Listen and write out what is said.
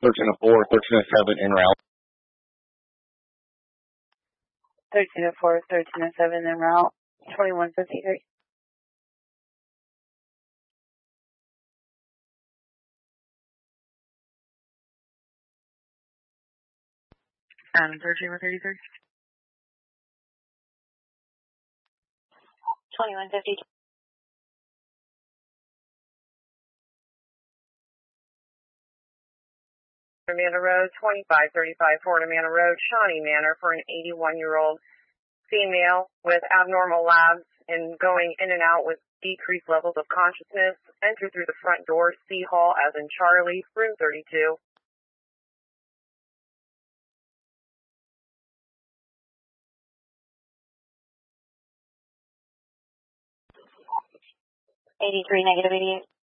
1304, 1307 en route. 1304, 1307 en route, 2153. Adam 1333. 2152. Amanda Road, 2535 Fort Amanda Road, Shawnee Manor for an 81-year-old female with abnormal labs and going in and out with decreased levels of consciousness. Enter through the front door, C Hall as in Charlie, room 32. -83, -88.